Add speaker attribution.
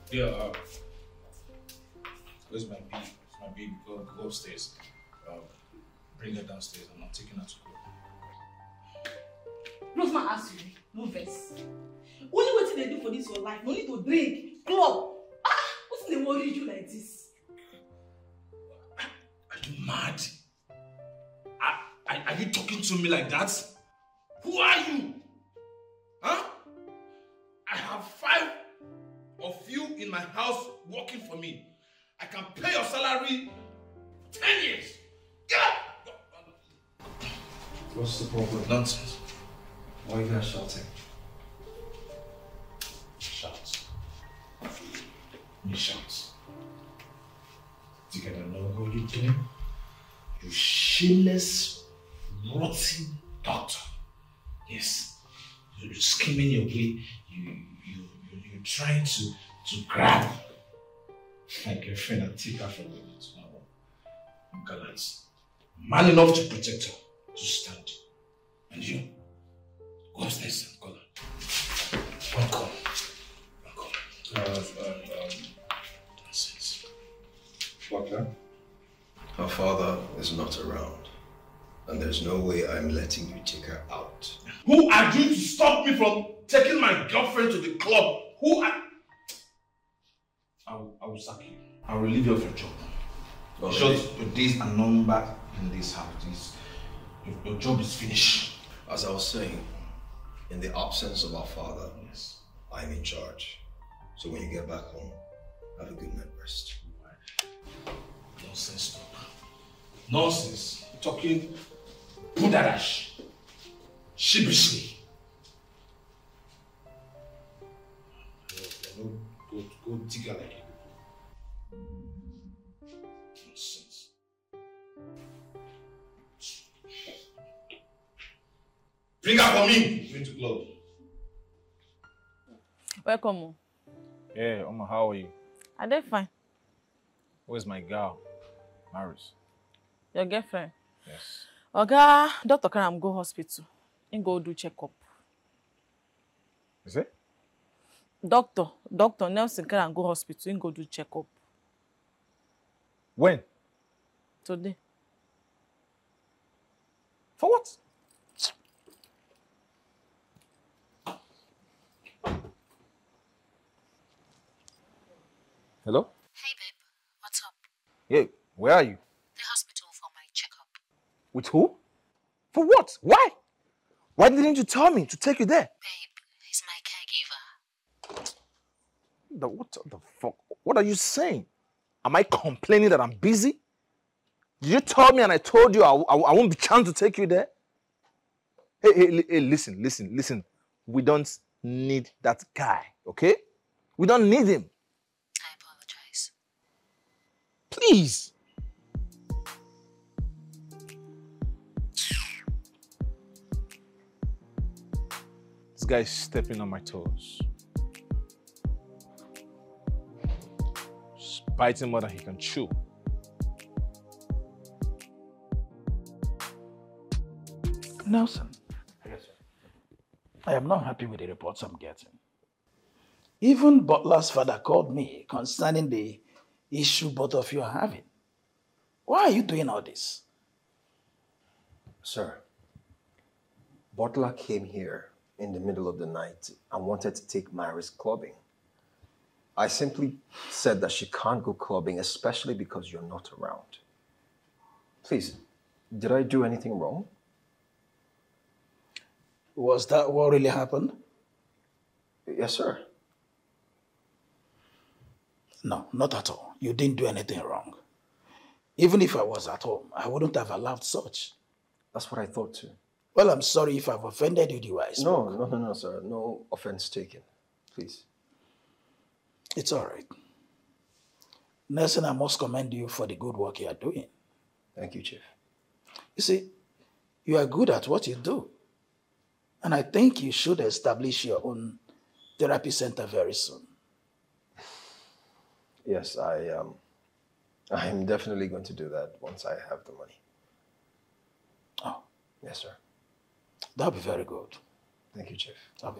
Speaker 1: Yeah, where's my baby? My baby, go upstairs. Bring her downstairs. I'm not taking her to club.
Speaker 2: Roseman asked you, no vex. Only what they do for this your life, no need to drink, club. What's they worry you like this?
Speaker 1: Are you mad? Are you talking to me like that? Who are you? Huh? I have 5 of you in my house working for me. I can pay your salary 10 years. Get up!
Speaker 3: What's the problem?
Speaker 1: Nonsense.
Speaker 3: Why are you guys shouting?
Speaker 1: Shout. You shout. Do you know what you're doing? You shameless, rotten doctor. Yes. You're skimming your way. You're trying to grab my girlfriend and take her from me tomorrow. I'm gallant. Man enough to protect her. To stand. And you, go upstairs and call her. One call. Nonsense.
Speaker 3: Doctor? Her father is not around. And there's no way I'm letting you take her out.
Speaker 1: Who are you to stop me from taking my girlfriend to the club? Who are... I will sack you. I will relieve you of your job. Because your days are numbered in this house. Your job is finished.
Speaker 3: As I was saying, in the absence of our father,
Speaker 1: Yes.
Speaker 3: I'm in charge. So when you get back home, have a good night rest.
Speaker 1: Nonsense, stop. Nonsense. Talking pudarash. Sheepishly. Go dig her like you. Nonsense. Bring her for me. Going to club.
Speaker 4: Welcome.
Speaker 5: Yeah, Oma, how are you?
Speaker 4: Are they fine?
Speaker 5: Where's my girl? Maris.
Speaker 4: Your girlfriend?
Speaker 5: Yes.
Speaker 4: Oga, Dr. Karam go hospital. He go do checkup.
Speaker 5: Is it?
Speaker 4: Dr. Nelson Karam go hospital. He go do checkup.
Speaker 5: When?
Speaker 4: Today.
Speaker 5: For what? Hello?
Speaker 6: Hey babe, what's up?
Speaker 5: Yeah, where are you?
Speaker 6: The hospital for my checkup.
Speaker 5: With who? For what? Why? Why didn't you tell me to take you there?
Speaker 6: Babe, he's my caregiver.
Speaker 5: What the fuck? What are you saying? Am I complaining that I'm busy? Did you tell me and I told you I won't be chance to take you there? Hey, listen. We don't need that guy, okay? We don't need him.
Speaker 6: I apologize.
Speaker 5: Please. This guy's stepping on my toes. Just biting more than he can chew.
Speaker 7: Nelson. Yes, sir. I am not happy with the reports I'm getting. Even Butler's father called me concerning the issue both of you are having. Why are you doing all this?
Speaker 3: Sir, Butler came here in the middle of the night and wanted to take Maris clubbing. I simply said that she can't go clubbing, especially because you're not around. Please, did I do anything wrong?
Speaker 7: Was that what really happened?
Speaker 3: Yes, sir.
Speaker 7: No, not at all. You didn't do anything wrong. Even if I was at home, I wouldn't have allowed such.
Speaker 3: That's what I thought too.
Speaker 7: Well, I'm sorry if I've offended you the way I spoke.
Speaker 3: No, sir. No offense taken. Please.
Speaker 7: It's all right. Nelson, I must commend you for the good work you are doing.
Speaker 3: Thank you, Chief.
Speaker 7: You see, you are good at what you do. And I think you should establish your own therapy center very soon.
Speaker 3: Yes, I'm definitely going to do that once I have the money.
Speaker 7: Oh.
Speaker 3: Yes, sir.
Speaker 7: That'll be very good.
Speaker 3: Thank you, Chief.